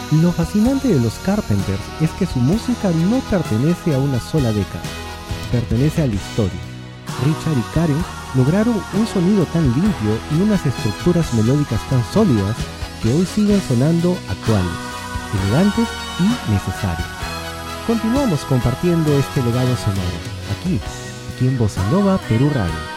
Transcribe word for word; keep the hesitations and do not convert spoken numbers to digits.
Lo fascinante de los Carpenters es que su música no pertenece a una sola década, pertenece a la historia. Richard y Karen lograron un sonido tan limpio y unas estructuras melódicas tan sólidas que hoy siguen sonando actuales, elegantes y necesarias. Continuamos compartiendo este legado sonoro, aquí, aquí en Bossa Nova Perú Radio.